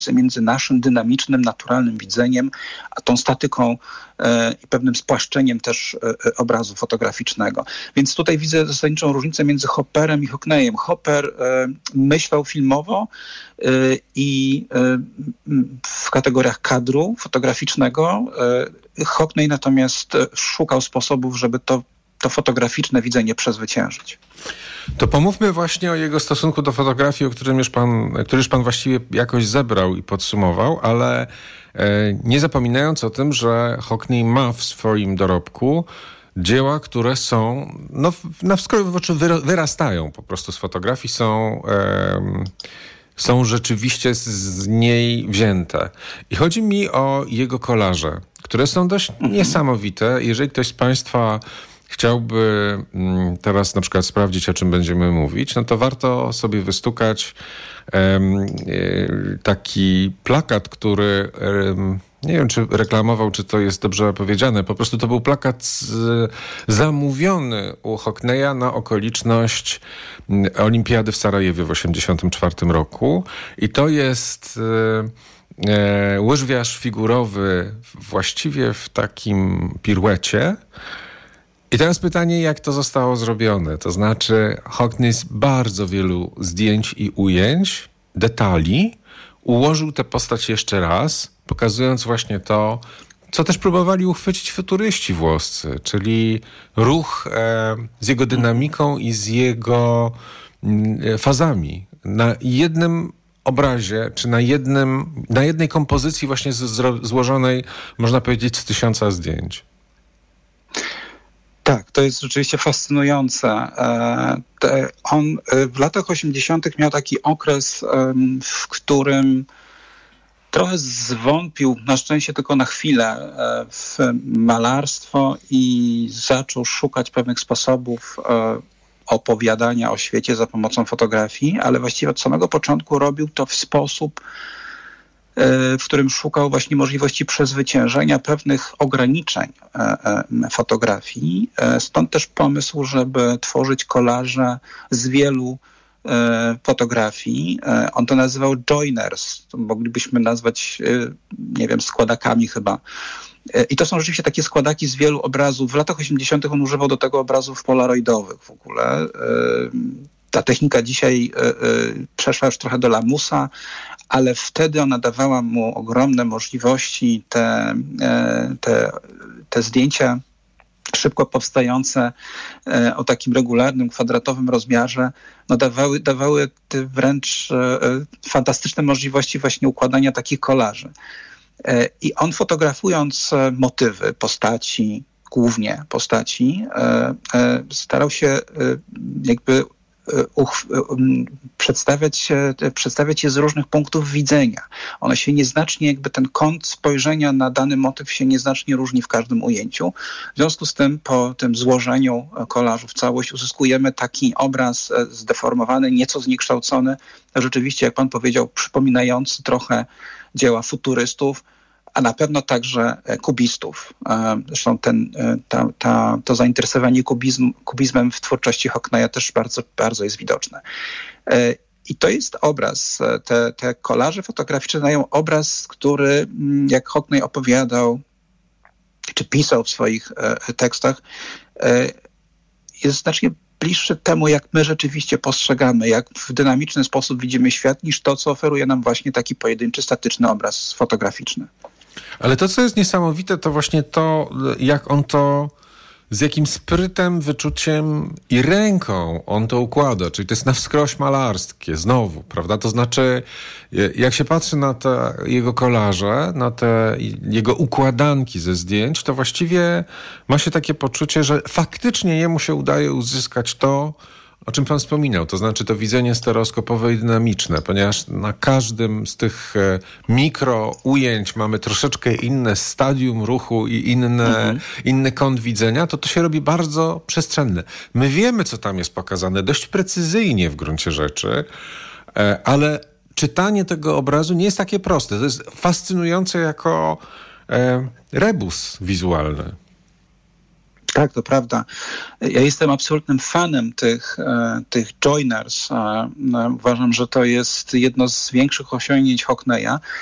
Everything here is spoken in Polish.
między naszym dynamicznym, naturalnym widzeniem, a tą statyką i pewnym spłaszczeniem też obrazu fotograficznego. Więc tutaj widzę zasadniczą różnicę między Hopperem i Hockneyem. Hopper myślał filmowo i w kategoriach kadru fotograficznego. Hockney natomiast szukał sposobów, żeby to fotograficzne widzenie przezwyciężyć. To pomówmy właśnie o jego stosunku do fotografii, który już pan właściwie jakoś zebrał i podsumował, ale nie zapominając o tym, że Hockney ma w swoim dorobku dzieła, które są, na wskroś wyrastają po prostu z fotografii, są rzeczywiście z niej wzięte. I chodzi mi o jego kolaże, które są dość niesamowite. Jeżeli ktoś z państwa chciałby teraz na przykład sprawdzić, o czym będziemy mówić, no to warto sobie wystukać taki plakat, który nie wiem, czy reklamował, czy to jest dobrze powiedziane. Po prostu to był plakat zamówiony u Hockneya na okoliczność Olimpiady w Sarajewie w 1984 roku. I to jest łyżwiarz figurowy właściwie w takim piruecie. I teraz pytanie, jak to zostało zrobione? To znaczy Hockney z bardzo wielu zdjęć i ujęć, detali, ułożył tę postać jeszcze raz, pokazując właśnie to, co też próbowali uchwycić futuryści włoscy, czyli ruch z jego dynamiką i z jego fazami. Na jednym obrazie, czy na jednej kompozycji właśnie złożonej, można powiedzieć, z 1000 zdjęć. Tak, to jest rzeczywiście fascynujące. On w latach 80. miał taki okres, w którym trochę zwątpił, na szczęście tylko na chwilę, w malarstwo i zaczął szukać pewnych sposobów opowiadania o świecie za pomocą fotografii, ale właściwie od samego początku robił to w sposób, w którym szukał właśnie możliwości przezwyciężenia pewnych ograniczeń fotografii. Stąd też pomysł, żeby tworzyć kolaże z wielu fotografii. On to nazywał joiners. To moglibyśmy nazwać, nie wiem, składakami chyba. I to są rzeczywiście takie składaki z wielu obrazów. W latach 80. on używał do tego obrazów polaroidowych w ogóle. Ta technika dzisiaj przeszła już trochę do lamusa, ale wtedy ona dawała mu ogromne możliwości. Te zdjęcia szybko powstające o takim regularnym, kwadratowym rozmiarze, no dawały wręcz fantastyczne możliwości właśnie układania takich kolaży. I on fotografując motywy postaci, głównie postaci, starał się jakby przedstawiać je z różnych punktów widzenia. One się nieznacznie, jakby ten kąt spojrzenia na dany motyw się nieznacznie różni w każdym ujęciu. W związku z tym po tym złożeniu kolażu w całość uzyskujemy taki obraz zdeformowany, nieco zniekształcony, rzeczywiście, jak pan powiedział, przypominający trochę dzieła futurystów, a na pewno także kubistów. Zresztą to zainteresowanie kubizmem w twórczości Hockneya też bardzo, bardzo jest widoczne. I to jest obraz, te kolaże fotograficzne dają obraz, który, jak Hockney opowiadał, czy pisał w swoich tekstach, jest znacznie bliższy temu, jak my rzeczywiście postrzegamy, jak w dynamiczny sposób widzimy świat, niż to, co oferuje nam właśnie taki pojedynczy, statyczny obraz fotograficzny. Ale to, co jest niesamowite, to właśnie to, jak on to, z jakim sprytem, wyczuciem i ręką on to układa. Czyli to jest na wskroś malarskie, znowu, prawda? To znaczy, jak się patrzy na te jego kolaże, na te jego układanki ze zdjęć, to właściwie ma się takie poczucie, że faktycznie jemu się udaje uzyskać to, o czym pan wspominał, to znaczy to widzenie stereoskopowe i dynamiczne, ponieważ na każdym z tych mikro ujęć mamy troszeczkę inne stadium ruchu i inny kąt widzenia, to się robi bardzo przestrzenne. My wiemy, co tam jest pokazane, dość precyzyjnie w gruncie rzeczy, ale czytanie tego obrazu nie jest takie proste. To jest fascynujące jako rebus wizualny. Tak, to prawda. Ja jestem absolutnym fanem tych joiners. Uważam, że to jest jedno z większych osiągnięć Hockneya.